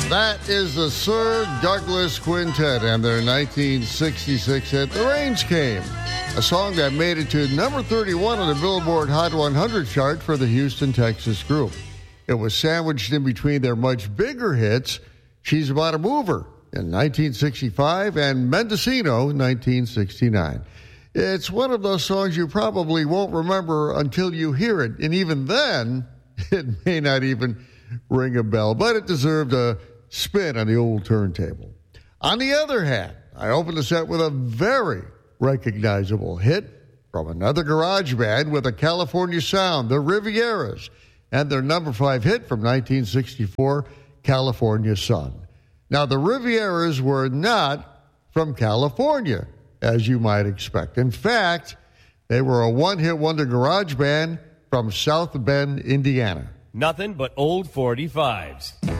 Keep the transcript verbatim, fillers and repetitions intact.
That is the Sir Douglas Quintet and their nineteen sixty-six hit, The Rains Came, a song that made it to number thirty-one on the Billboard Hot one hundred chart for the Houston, Texas group. It was sandwiched in between their much bigger hits, She's About a Mover in nineteen sixty-five and Mendocino in nineteen sixty-nine. It's one of those songs you probably won't remember until you hear it, and even then, it may not even ring a bell, but it deserved a spin on the old turntable. On the other hand, I opened the set with a very recognizable hit from another garage band with a California sound, the Rivieras, and their number five hit from nineteen sixty-four, California Sun. Now, the Rivieras were not from California, as you might expect. In fact, they were a one-hit wonder garage band from South Bend, Indiana. Nothing but old forty-fives.